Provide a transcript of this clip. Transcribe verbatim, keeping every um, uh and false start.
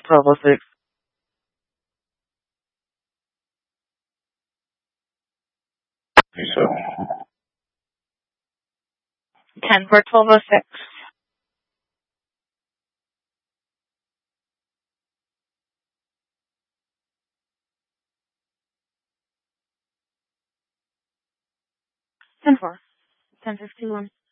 twelve oh six. So, ten for twelve oh six. ten four. ten fifty-one.